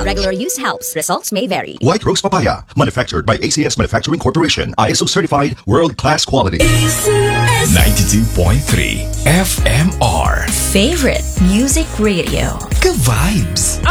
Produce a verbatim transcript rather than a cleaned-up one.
regular use helps. Results may vary. White Rose Papaya, manufactured by A C S Manufacturing Corporation. I S O certified, world-class quality. ninety-two point three F M R. Favorite Music Radio. Ka-vibes.